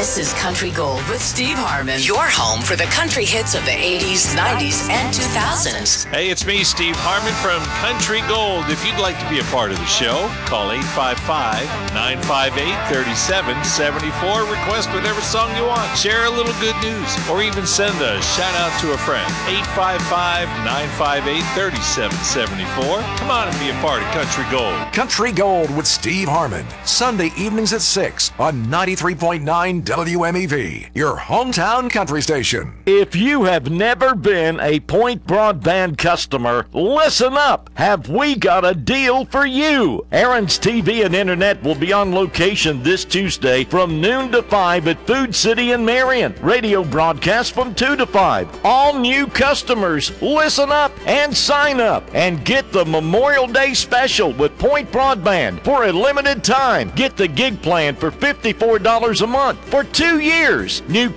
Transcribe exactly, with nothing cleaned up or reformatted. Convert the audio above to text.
This is Country Gold with Steve Harmon, your home for the country hits of the eighties, nineties, and two thousands. Hey, it's me, Steve Harmon from Country Gold. If you'd like to be a part of the show, call eight five five, nine five eight, three seven seven four. Request whatever song you want. Share a little good news, or even send a shout out to a friend. eight five five, nine five eight, three seven seven four. Come on and be a part of Country Gold. Country Gold with Steve Harmon. Sunday evenings at six on ninety-three point nine W M E V, your hometown country station. If you have never been a Point Broadband customer, listen up. Have we got a deal for you? Aaron's T V and Internet will be on location this Tuesday from noon to five at Food City in Marion. Radio broadcast from two to five. All new customers, listen up and sign up and get the Memorial Day special with Point Broadband for a limited time. Get the gig plan for fifty-four dollars a month for two years. New